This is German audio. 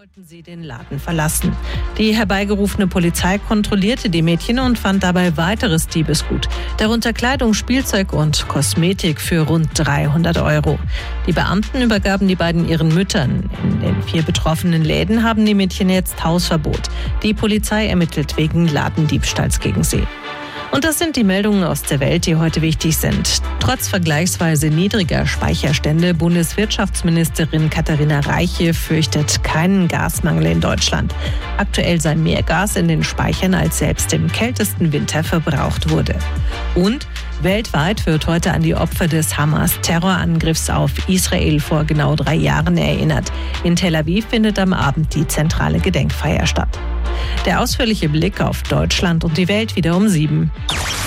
wollten sie den Laden verlassen. Die herbeigerufene Polizei kontrollierte die Mädchen und fand dabei weiteres Diebesgut, darunter Kleidung, Spielzeug und Kosmetik für rund 300 €. Die Beamten übergaben die beiden ihren Müttern. In den 4 betroffenen Läden haben die Mädchen jetzt Hausverbot. Die Polizei ermittelt wegen Ladendiebstahls gegen sie. Und das sind die Meldungen aus der Welt, die heute wichtig sind. Trotz vergleichsweise niedriger Speicherstände, Bundeswirtschaftsministerin Katharina Reiche fürchtet keinen Gasmangel in Deutschland. Aktuell sei mehr Gas in den Speichern, als selbst im kältesten Winter verbraucht wurde. Und weltweit wird heute an die Opfer des Hamas-Terrorangriffs auf Israel vor genau 3 Jahren erinnert. In Tel Aviv findet am Abend die zentrale Gedenkfeier statt. Der ausführliche Blick auf Deutschland und die Welt wieder um 7.